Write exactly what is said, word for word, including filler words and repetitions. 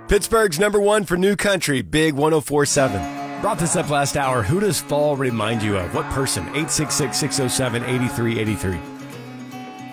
Pittsburgh's number one for new country, Big one oh four seven. Brought this up last hour. Who does fall remind you of? What person? eight six six, six oh seven, eight three eight three.